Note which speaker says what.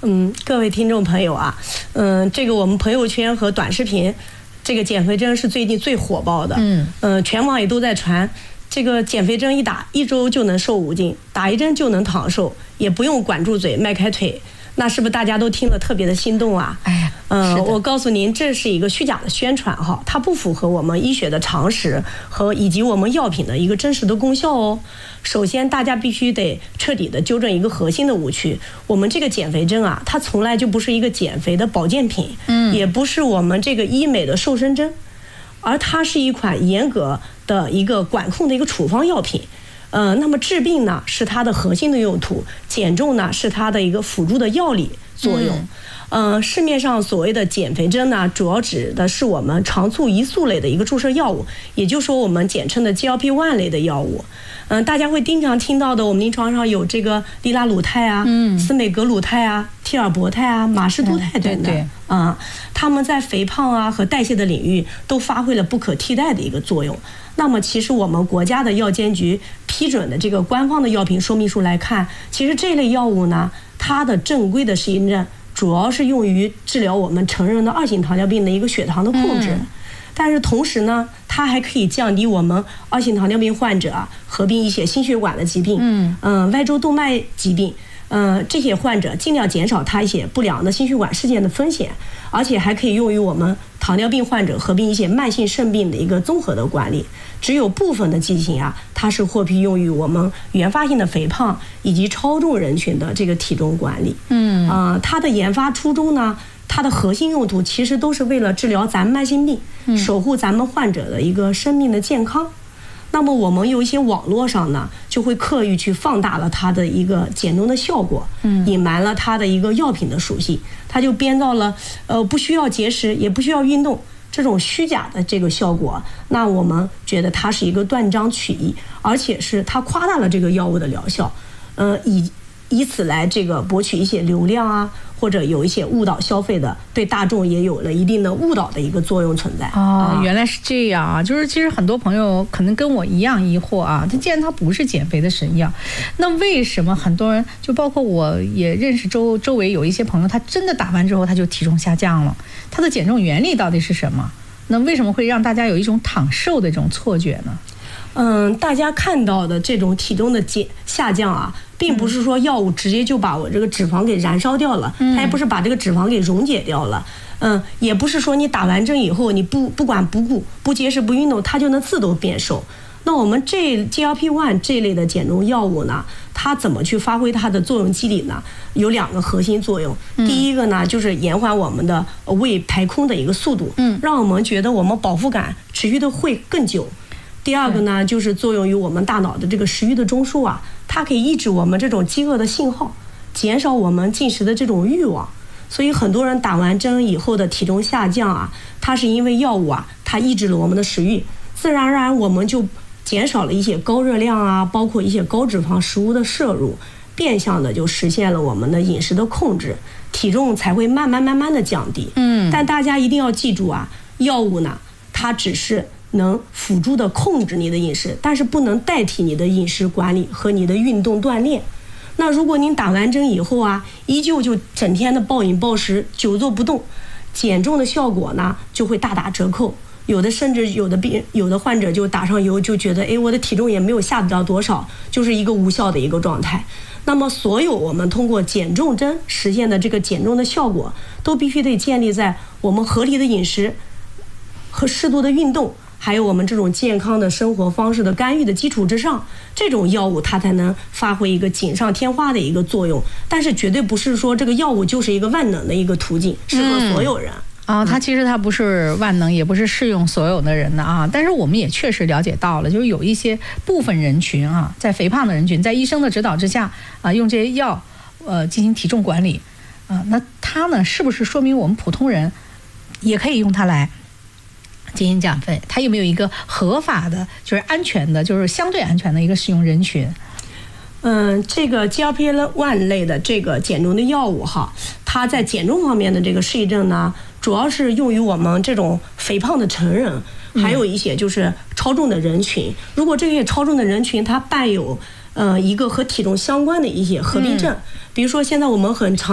Speaker 1: 各位听众朋友啊，这个我们朋友圈和短视频，这个减肥针是最近最火爆的，全网也都在传，这个减肥针一打，1周就能瘦5斤，打一针就能躺瘦，也不用管住嘴、迈开腿。那是不是大家都听了特别的心动啊？我告诉您，这是一个虚假的宣传哈，它不符合我们医学的常识以及我们药品的一个真实的功效哦。首先，大家必须得彻底的纠正一个核心的误区，我们这个减肥针啊，它从来就不是一个减肥的保健品，也不是我们这个医美的瘦身针，而它是一款严格的一个管控的一个处方药品。那么治病呢是它的核心的用途，减重呢是它的一个辅助的药理作用。市面上所谓的减肥针呢，主要指的是我们肠促胰素类的一个注射药物，也就是说我们简称的 GLP-1 类的药物。大家会经常听到的，我们临床上有这个利拉鲁肽啊、司美格鲁肽啊、替尔博肽啊、马士都肽等等。它们在肥胖啊和代谢的领域都发挥了不可替代的一个作用。那么其实我们国家的药监局批准的这个官方的药品说明书来看，其实这类药物呢，它的正规的实验证主要是用于治疗我们成人的2型糖尿病的一个血糖的控制。但是同时呢，它还可以降低我们2型糖尿病患者合并一些心血管的疾病，外周动脉疾病，这些患者尽量减少他一些不良的心血管事件的风险，而且还可以用于我们糖尿病患者合并一些慢性肾病的一个综合的管理。只有部分的剂型啊，它是获批用于我们原发性的肥胖以及超重人群的这个体重管理。它的研发初衷呢，它的核心用途其实都是为了治疗咱们慢性病，守护咱们患者的一个生命的健康。那么我们有一些网络上呢，就会刻意去放大了它的一个减重的效果，隐瞒了它的一个药品的属性，它就编造了不需要节食也不需要运动这种虚假的这个效果。那我们觉得它是一个断章取义，而且是它夸大了这个药物的疗效，以此来这个博取一些流量啊，或者有一些误导消费的，对大众也有了一定的误导的一个作用存在。
Speaker 2: 原来是这样啊！就是其实很多朋友可能跟我一样疑惑啊，它既然它不是减肥的神药，那为什么很多人，就包括我也认识周围有一些朋友，他真的打完之后他就体重下降了，它的减重原理到底是什么？那为什么会让大家有一种躺瘦的这种错觉呢？
Speaker 1: 大家看到的这种体重的下降啊，并不是说药物直接就把我这个脂肪给燃烧掉了，它也不是把这个脂肪给溶解掉了，也不是说你打完针以后你不管不顾不节食不运动，它就能自动变瘦。那我们这 GLP-1 这类的减重药物呢，它怎么去发挥它的作用机理呢？有2个核心作用。第一个呢，就是延缓我们的胃排空的一个速度，让我们觉得我们饱腹感持续的会更久。第二个呢，就是作用于我们大脑的这个食欲的中枢啊，它可以抑制我们这种饥饿的信号，减少我们进食的这种欲望。所以很多人打完针以后的体重下降啊，它是因为药物啊，它抑制了我们的食欲，自然而然我们就减少了一些高热量啊，包括一些高脂肪食物的摄入，变相的就实现了我们的饮食的控制，体重才会慢慢的降低。但大家一定要记住啊，药物呢，它只是能辅助的控制你的饮食，但是不能代替你的饮食管理和你的运动锻炼。那如果您打完针以后啊，依旧就整天的暴饮暴食、久坐不动，减重的效果呢就会大打折扣。甚至有的患者就打上油，就觉得我的体重也没有下得了多少，就是一个无效的一个状态。那么所有我们通过减重针实现的这个减重的效果，都必须得建立在我们合理的饮食和适度的运动，还有我们这种健康的生活方式的干预的基础之上，这种药物它才能发挥一个锦上添花的一个作用。但是绝对不是说这个药物就是一个万能的一个途径，适合所有人。
Speaker 2: 它其实它不是万能，也不是适用所有的人的啊。但是我们也确实了解到了，就是有一些部分人群啊，在肥胖的人群，在医生的指导之下啊，用这些药进行体重管理那它呢，是不是说明我们普通人也可以用它来进行减肥？它有没有一个合法的，就是安全的，就是相对安全的一个使用人群？
Speaker 1: 这个 GLP-1 类的这个减重的药物哈，它在减重方面的这个适宜症呢，主要是用于我们这种肥胖的成人，还有一些就是超重的人群。如果这些超重的人群它伴有一个和体重相关的一些合并症，比如说现在我们很常